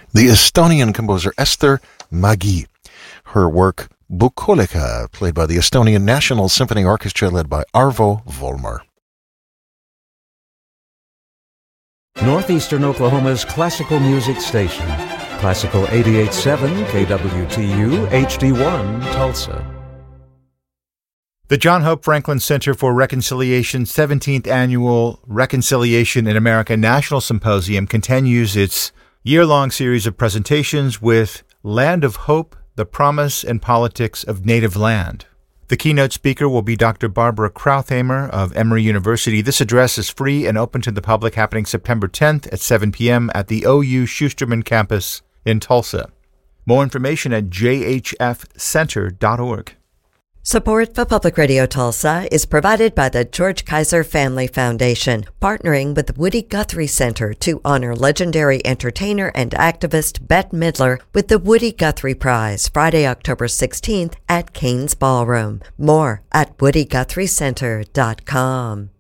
the Estonian composer Ester Mägi. Her work, Bukolika, played by the Estonian National Symphony Orchestra led by Arvo Volmer. Northeastern Oklahoma's classical music station. Classical 88.7 KWTU HD1 Tulsa. The John Hope Franklin Center for Reconciliation 17th Annual Reconciliation in America National Symposium continues its year-long series of presentations with Land of Hope, the Promise and Politics of Native Land. The keynote speaker will be Dr. Barbara Krauthamer of Emory University. This address is free and open to the public, happening September 10th at 7 p.m. at the OU Schusterman campus in Tulsa. More information at jhfcenter.org. Support for Public Radio Tulsa is provided by the George Kaiser Family Foundation, partnering with the Woody Guthrie Center to honor legendary entertainer and activist Bette Midler with the Woody Guthrie Prize, Friday, October 16th at Cain's Ballroom. More at woodyguthriecenter.com.